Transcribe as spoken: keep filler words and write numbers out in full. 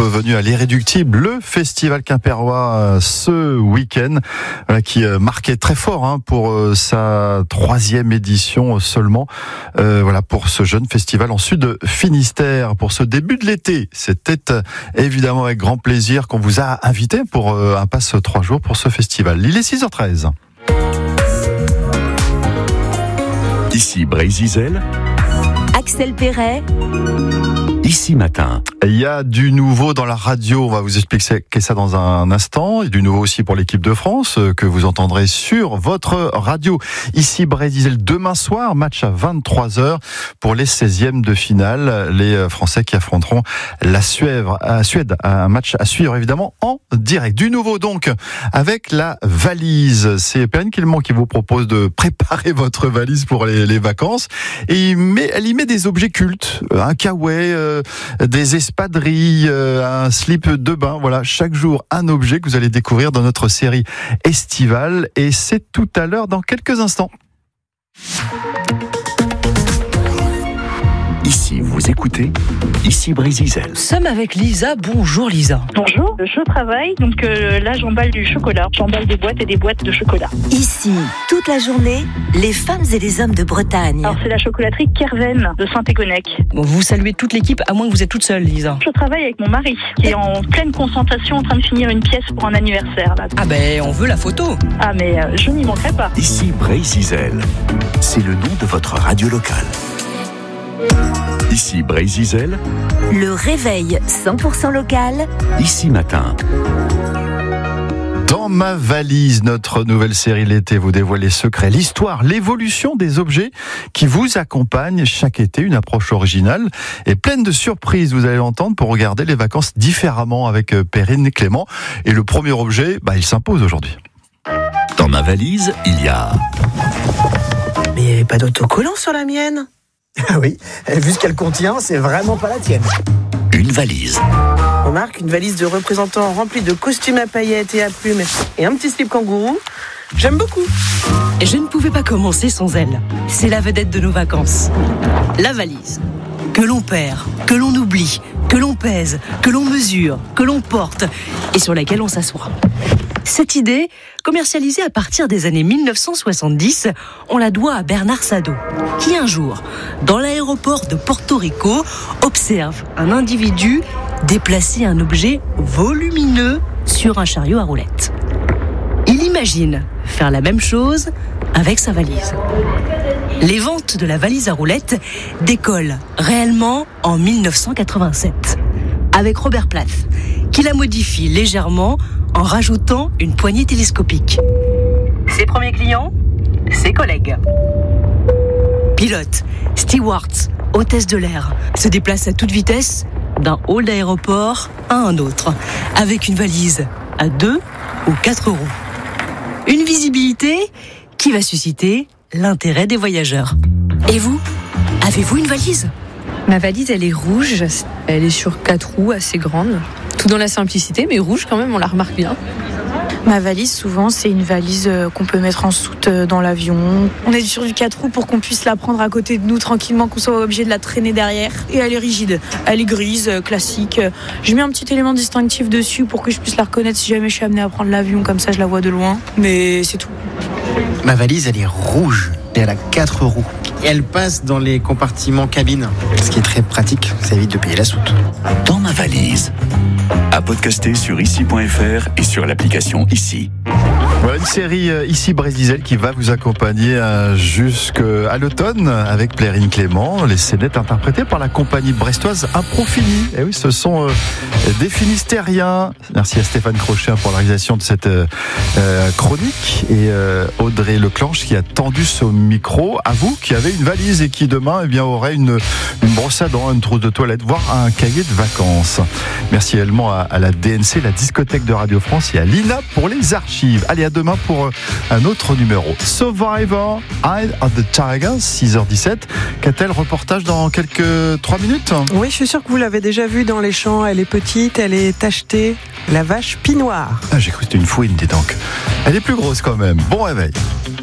venu à l'Irréductible, le festival quimpérois ce week-end, voilà, qui marquait très fort hein, pour sa troisième édition seulement. Euh, voilà pour ce jeune festival en Sud Finistère, pour ce début de l'été. C'était évidemment avec grand plaisir qu'on vous a invité pour un passe trois jours pour ce festival. Il est six heures treize. Ici Brézizel, Axel Perret, Ici Matin. Il y a du nouveau dans la radio, on va vous expliquer ça dans un instant. Il y a du nouveau aussi pour l'équipe de France, que vous entendrez sur votre radio. Ici Brézizel, demain soir, match à vingt-trois heures pour les seizièmes de finale. Les Français qui affronteront la Suède, à Suède, un match à suivre évidemment en direct. Du nouveau donc avec la valise. C'est Perrine Clément qui vous propose de préparer votre valise pour les, les vacances. Et il met, elle y met des objets cultes, un kawaii, euh, des espadrilles, euh, un slip de bain. Voilà, chaque jour un objet que vous allez découvrir dans notre série estivale. Et c'est tout à l'heure dans quelques instants. Ici, vous écoutez Ici Brézizel. Nous sommes avec Lisa. Bonjour Lisa. Bonjour, je travaille, donc euh, là j'emballe du chocolat. J'emballe des boîtes et des boîtes de chocolat. Ici, toute la journée, les femmes et les hommes de Bretagne. Alors c'est la chocolaterie Kerven de Saint-Égonec. Bon, vous saluez toute l'équipe, à moins que vous êtes toute seule Lisa. Je travaille avec mon mari, qui est en pleine concentration en train de finir une pièce pour un anniversaire. Là. Ah ben, on veut la photo. Ah mais euh, je n'y manquerai pas. Ici Brézizel, c'est le nom de votre radio locale. Ici Brézizel, Le réveil cent pour cent local. Ici Matin. Dans ma valise, notre nouvelle série l'été vous dévoile les secrets, l'histoire, l'évolution des objets qui vous accompagnent chaque été. Une approche originale et pleine de surprises, vous allez l'entendre, pour regarder les vacances différemment avec Perrine Clément. Et le premier objet, bah, il s'impose aujourd'hui. Dans ma valise, il y a... Mais il n'y avait pas d'autocollant sur la mienne. Ah oui, vu ce qu'elle contient, c'est vraiment pas la tienne. Une valise. Remarque, une valise de représentants remplie de costumes à paillettes et à plumes et un petit slip kangourou. J'aime beaucoup. Et je ne pouvais pas commencer sans elle. C'est la vedette de nos vacances. La valise. Que l'on perd, que l'on oublie, que l'on pèse, que l'on mesure, que l'on porte et sur laquelle on s'assoit. Cette idée, commercialisée à partir des années mille neuf cent soixante-dix, on la doit à Bernard Sado, qui un jour, dans l'aéroport de Porto Rico, observe un individu déplacer un objet volumineux sur un chariot à roulettes. Il imagine faire la même chose avec sa valise. Les ventes de la valise à roulettes décollent réellement en mille neuf cent quatre-vingt-sept, avec Robert Plath, qui la modifie légèrement en rajoutant une poignée télescopique. Ses premiers clients, ses collègues. Pilotes, stewards, hôtesses de l'air se déplacent à toute vitesse d'un hall d'aéroport à un autre, avec une valise à deux ou quatre roues. Une visibilité qui va susciter l'intérêt des voyageurs. Et vous, avez-vous une valise ? Ma valise, elle est rouge, elle est sur quatre roues, assez grande. Tout dans la simplicité, mais rouge quand même, on la remarque bien. Ma valise, souvent, c'est une valise qu'on peut mettre en soute dans l'avion. On est sur du quatre roues pour qu'on puisse la prendre à côté de nous tranquillement, qu'on soit obligé de la traîner derrière. Et elle est rigide, elle est grise, classique. Je mets un petit élément distinctif dessus pour que je puisse la reconnaître si jamais je suis amenée à prendre l'avion, comme ça je la vois de loin. Mais c'est tout. Ma valise, elle est rouge et elle a quatre roues. Et elle passe dans les compartiments cabine, ce qui est très pratique, ça évite de payer la soute. Dans ma valise. À podcaster sur ici point f r et sur l'application Ici. Voilà une série euh, Ici Brézizel qui va vous accompagner euh, jusqu'à l'automne avec Perrine Clément. Les scénettes interprétées par la compagnie brestoise Improfini. Et oui, ce sont euh, des Finistériens. Merci à Stéphane Crochet pour la réalisation de cette euh, euh, chronique et euh, Audrey Leclanche qui a tendu ce micro. À vous qui avez une valise et qui demain eh bien, aurait une, une brosse à dents, une trousse de toilette, voire un cahier de vacances. Merci également à, à la D N C, la discothèque de Radio France, et à l'I N A pour les archives. Allez, à demain pour un autre numéro. Survivor, Eye of the Tiger, six heures dix-sept. Qu'a-t-elle reportage dans quelques trois minutes ? Oui, je suis sûre que vous l'avez déjà vue dans les champs. Elle est petite, elle est tachetée. La vache pie noire. Ah, j'ai cru que c'était une fouine, dis donc. Elle est plus grosse quand même. Bon réveil.